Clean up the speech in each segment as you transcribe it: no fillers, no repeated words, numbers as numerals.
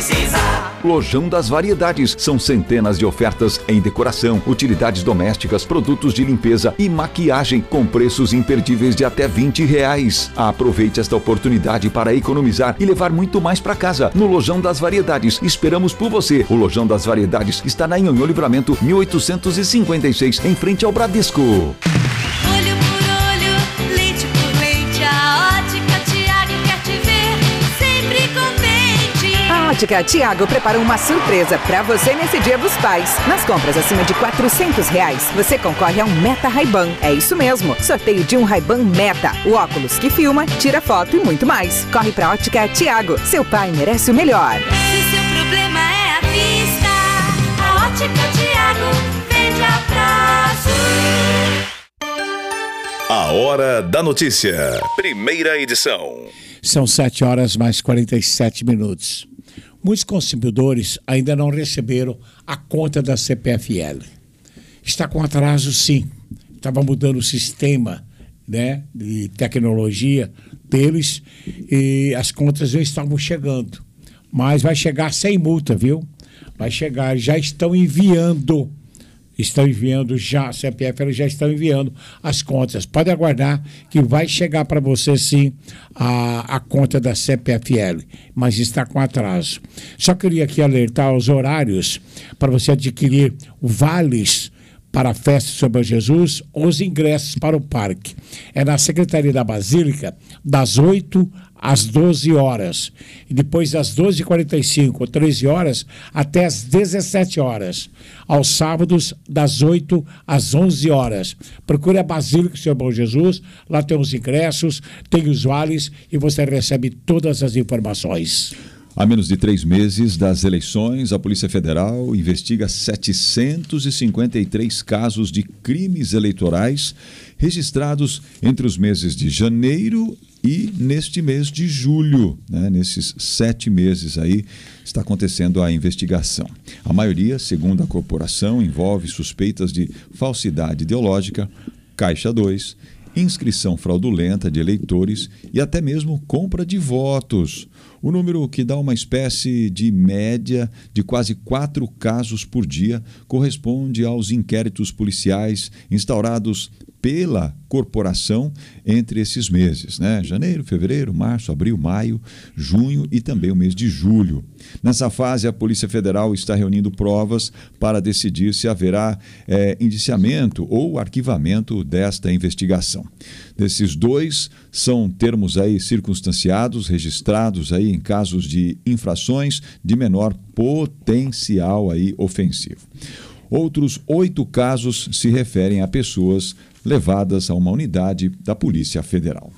precisar. Lojão das Variedades. São centenas de ofertas em decoração, utilidades domésticas, produtos de limpeza e maquiagem com preços imperdíveis de até R$20. Aproveite esta oportunidade para economizar e levar muito mais para casa. No Lojão das Variedades. Esperamos por você. O Lojão das Variedades está na Nhonhô Livramento 1856, em frente ao Bradesco. Olho por olho, leite por leite, a Ótica Tiago quer te ver sempre contente. A Ótica Tiago preparou uma surpresa pra você nesse Dia dos Pais. Nas compras acima de R$400, você concorre a um Meta Ray-Ban. É isso mesmo, sorteio de um Ray-Ban Meta, o óculos que filma, tira foto e muito mais. Corre pra Ótica Tiago, seu pai merece o melhor. Se seu problema é a vista, a Ótica Tiago vende a prazo. A Hora da Notícia. Primeira edição. São 7h47. Muitos consumidores ainda não receberam a conta da CPFL. Está com atraso, sim. Estava mudando o sistema, né, de tecnologia deles e as contas não estavam chegando. Mas vai chegar sem multa, viu? Vai chegar, já estão enviando já, a CPFL já estão enviando as contas. Pode aguardar que vai chegar para você sim a conta da CPFL, mas está com atraso. Só queria aqui alertar os horários para você adquirir vales para a festa de São Bom Jesus ou os ingressos para o parque. É na Secretaria da Basílica, das 8 às 12 horas. E depois das 12h45 ou 13 horas até às 17 horas. Aos sábados, das 8 às 11 horas. Procure a Basílica do São Bom Jesus, lá tem os ingressos, tem os vales e você recebe todas as informações. A menos de 3 meses das eleições, a Polícia Federal investiga 753 casos de crimes eleitorais registrados entre os meses de janeiro e neste mês de julho, né? Nesses 7 meses aí está acontecendo a investigação. A maioria, segundo a corporação, envolve suspeitas de falsidade ideológica, Caixa 2, inscrição fraudulenta de eleitores e até mesmo compra de votos. O número, que dá uma espécie de média de quase 4 casos por dia, corresponde aos inquéritos policiais instaurados pela corporação entre esses meses, né? Janeiro, fevereiro, março, abril, maio, junho e também o mês de julho. Nessa fase, a Polícia Federal está reunindo provas para decidir se haverá indiciamento ou arquivamento desta investigação. Desses 2 são termos aí circunstanciados, registrados aí em casos de infrações de menor potencial aí ofensivo. Outros 8 casos se referem a pessoas levadas a uma unidade da Polícia Federal.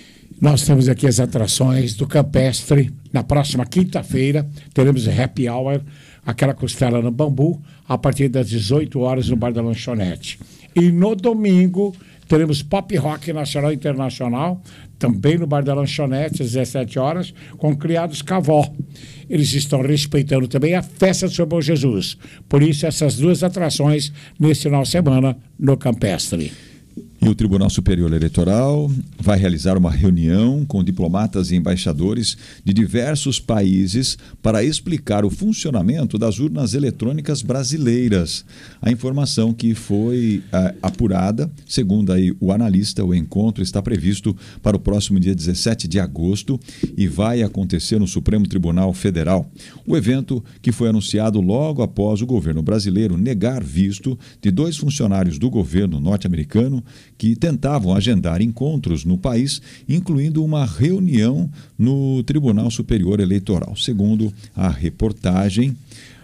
Nós temos aqui as atrações do Campestre. Na próxima quinta-feira teremos Happy Hour, aquela costela no bambu, a partir das 18 horas no Bar da Lanchonete. E no domingo teremos Pop Rock Nacional e Internacional, também no Bar da Lanchonete, às 17 horas, com Criados Cavó. Eles estão respeitando também a festa do São Bom Jesus. Por isso, essas 2 atrações nesse final de semana no Campestre. E o Tribunal Superior Eleitoral vai realizar uma reunião com diplomatas e embaixadores de diversos países para explicar o funcionamento das urnas eletrônicas brasileiras. A informação que foi apurada, segundo aí o analista, o encontro está previsto para o próximo dia 17 de agosto e vai acontecer no Supremo Tribunal Federal. O evento, que foi anunciado logo após o governo brasileiro negar visto de 2 funcionários do governo norte-americano que tentavam agendar encontros no país, incluindo uma reunião no Tribunal Superior Eleitoral. Segundo a reportagem,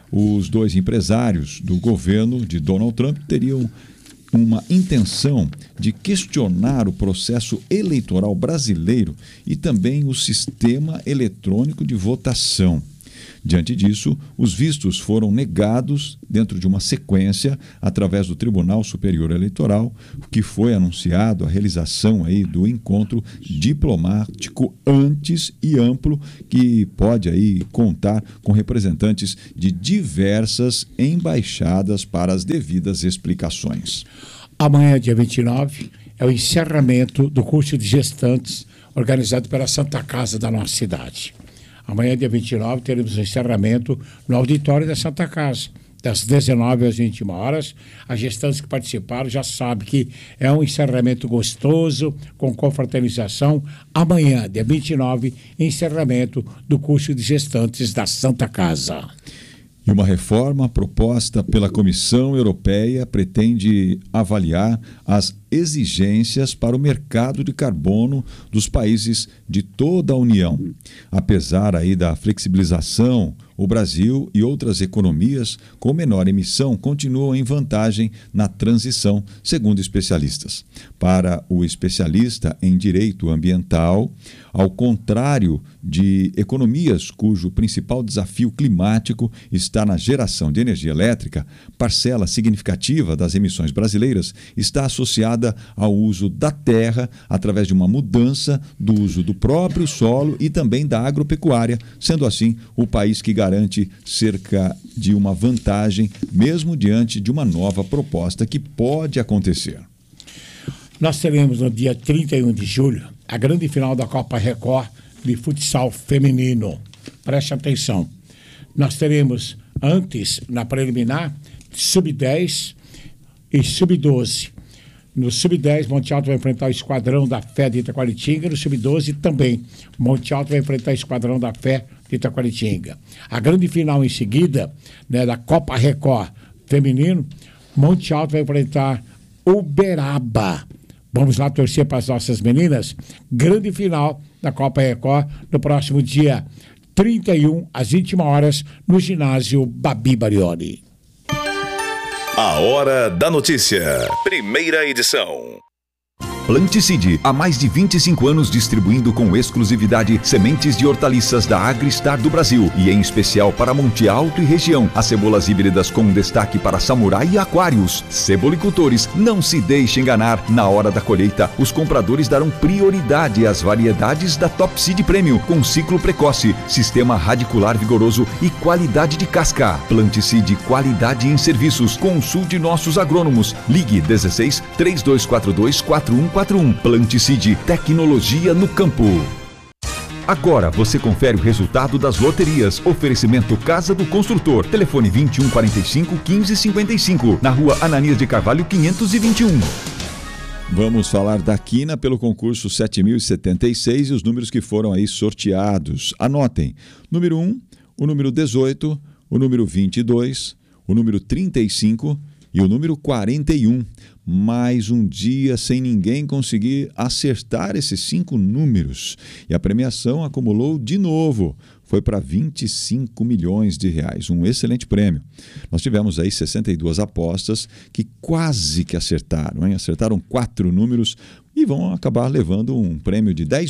os 2 empresários do governo de Donald Trump teriam uma intenção de questionar o processo eleitoral brasileiro e também o sistema eletrônico de votação. Diante disso, os vistos foram negados dentro de uma sequência através do Tribunal Superior Eleitoral, que foi anunciado a realização aí do encontro diplomático antes e amplo, que pode aí contar com representantes de diversas embaixadas para as devidas explicações. Amanhã, dia 29, é o encerramento do curso de gestantes organizado pela Santa Casa da nossa cidade. Amanhã, dia 29, teremos o encerramento no auditório da Santa Casa, das 19 às 21 horas. As gestantes que participaram já sabem que é um encerramento gostoso, com confraternização. Amanhã, dia 29, encerramento do curso de gestantes da Santa Casa. E uma reforma proposta pela Comissão Europeia pretende avaliar as exigências para o mercado de carbono dos países de toda a União. Apesar aí da flexibilização, o Brasil e outras economias com menor emissão continuam em vantagem na transição, segundo especialistas. Para o especialista em direito ambiental, ao contrário de economias cujo principal desafio climático está na geração de energia elétrica, parcela significativa das emissões brasileiras está associada ao uso da terra através de uma mudança do uso do próprio solo e também da agropecuária, sendo assim o país que garante cerca de uma vantagem, mesmo diante de uma nova proposta que pode acontecer. Nós teremos no dia 31 de julho a grande final da Copa Record de futsal feminino. Preste atenção. Nós teremos antes, na preliminar, sub-10 e sub-12. No sub-10, Monte Alto vai enfrentar o Esquadrão da Fé de Itaquaritinga. No sub-12 também, Monte Alto vai enfrentar o Esquadrão da Fé de Itaquaritinga. A grande final em seguida, né, da Copa Record feminino, Monte Alto vai enfrentar Uberaba. Vamos lá torcer para as nossas meninas. Grande final da Copa Record no próximo dia 31, às 21 horas, no ginásio Babi Barioni. A Hora da Notícia. Primeira edição. Planticide, há mais de 25 anos distribuindo com exclusividade sementes de hortaliças da Agristar do Brasil e em especial para Monte Alto e região. As cebolas híbridas com destaque para Samurai e Aquários. Cebolicultores, não se deixe enganar. Na hora da colheita, os compradores darão prioridade às variedades da Top Seed Premium com ciclo precoce, sistema radicular vigoroso e qualidade de casca. Planticide, qualidade em serviços. Consulte nossos agrônomos. Ligue 16 3242 4141. Planticide, tecnologia no campo. Agora você confere o resultado das loterias. Oferecimento Casa do Construtor. Telefone 2145-1555. Na rua Ananias de Carvalho 521. Vamos falar da Quina pelo concurso 7076 e os números que foram aí sorteados. Anotem. Número 1, o número 18, o número 22, o número 35 e o número 41. Mais um dia sem ninguém conseguir acertar esses 5 números. E a premiação acumulou de novo. Foi para 25 milhões de reais. Um excelente prêmio. Nós tivemos aí 62 apostas que quase que acertaram, hein? Acertaram 4 números e vão acabar levando um prêmio de R$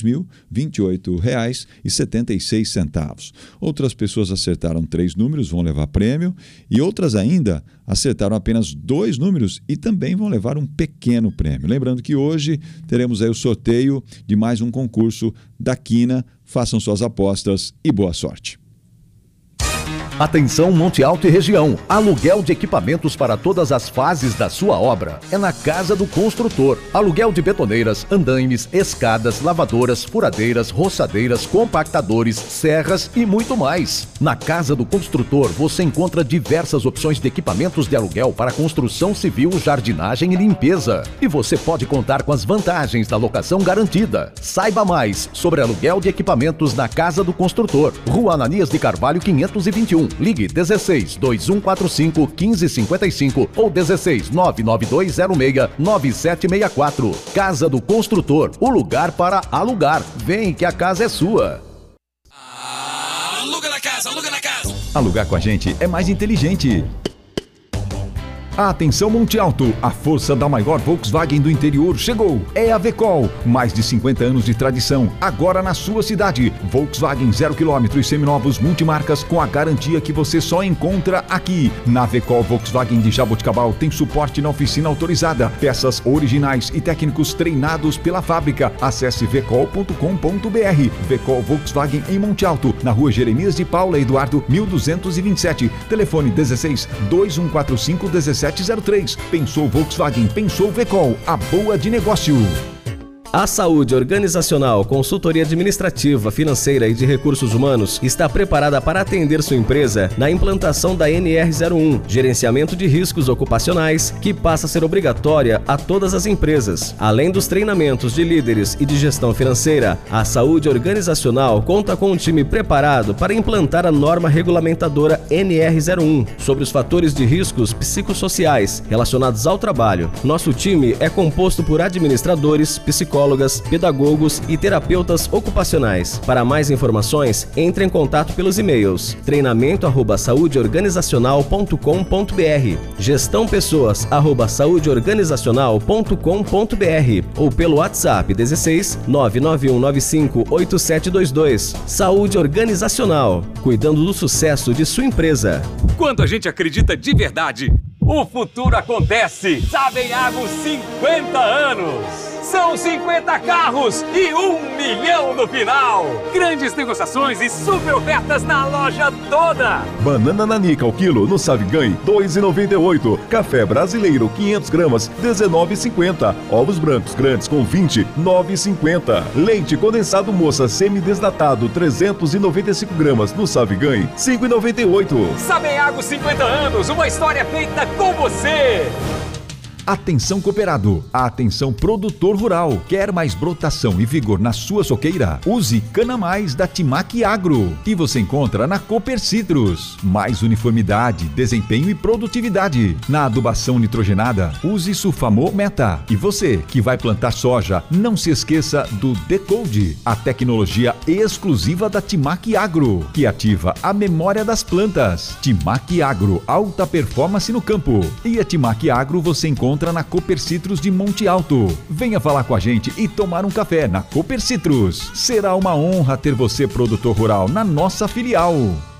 10.028,76. Outras pessoas acertaram 3 números, vão levar prêmio, e outras ainda acertaram apenas 2 números e também vão levar um pequeno prêmio. Lembrando que hoje teremos aí o sorteio de mais um concurso da Quina. Façam suas apostas e boa sorte. Atenção Monte Alto e região, aluguel de equipamentos para todas as fases da sua obra é na Casa do Construtor. Aluguel de betoneiras, andaimes, escadas, lavadoras, furadeiras, roçadeiras, compactadores, serras e muito mais. Na Casa do Construtor você encontra diversas opções de equipamentos de aluguel para construção civil, jardinagem e limpeza. E você pode contar com as vantagens da locação garantida. Saiba mais sobre aluguel de equipamentos na Casa do Construtor. Rua Ananias de Carvalho 521. Ligue 16 2145 1555 ou 16 99206 9764. Casa do Construtor, o lugar para alugar. Vem que a casa é sua. Aluga na casa, aluga na casa. Alugar com a gente é mais inteligente. Atenção Monte Alto, a força da maior Volkswagen do interior chegou. É a Vecol, mais de 50 anos de tradição, agora na sua cidade. Volkswagen 0 km e seminovos multimarcas com a garantia que você só encontra aqui. Na Vecol Volkswagen de Jaboticabal tem suporte na oficina autorizada, peças originais e técnicos treinados pela fábrica. Acesse vecol.com.br. Vecol Volkswagen em Monte Alto, na rua Jeremias de Paula Eduardo 1227. Telefone 16 2145 1703. Pensou Volkswagen, pensou Vecol, a boa de negócio. A Saúde Organizacional, consultoria administrativa, financeira e de recursos humanos está preparada para atender sua empresa na implantação da NR01, gerenciamento de riscos ocupacionais, que passa a ser obrigatória a todas as empresas. Além dos treinamentos de líderes e de gestão financeira, a Saúde Organizacional conta com um time preparado para implantar a norma regulamentadora NR01 sobre os fatores de riscos psicossociais relacionados ao trabalho. Nosso time é composto por administradores, psicólogos, pedagogos e terapeutas ocupacionais. Para mais informações, entre em contato pelos e-mails treinamento@saudeorganizacional.com.br, gestãopessoas@saudeorganizacional.com.br ou pelo WhatsApp 16 99195 8722. Saúde Organizacional, cuidando do sucesso de sua empresa. Quando a gente acredita de verdade, o futuro acontece. Sabenhago 50 anos. São 50 carros e 1 milhão no final. Grandes negociações e super ofertas na loja toda. Banana nanica ao quilo no Saviganhe, 2,98. Café brasileiro, 500 gramas, 19,50. Ovos brancos grandes com 20, 9,50. Leite condensado moça semidesnatado, 395 gramas no Saviganhe, 5,98. Sabenhago 50 anos, uma história feita com você. Atenção cooperado, atenção produtor rural. Quer mais brotação e vigor na sua soqueira? Use Cana Mais da Timac Agro, que você encontra na Cooper Citrus. Mais uniformidade, desempenho e produtividade. Na adubação nitrogenada, use Sulfamo Meta. E você que vai plantar soja, não se esqueça do Decode, a tecnologia exclusiva da Timac Agro, que ativa a memória das plantas. Timac Agro, alta performance no campo. E a Timac Agro você encontra na Cooper Citrus de Monte Alto. Venha falar com a gente e tomar um café na Cooper Citrus. Será uma honra ter você, produtor rural, na nossa filial.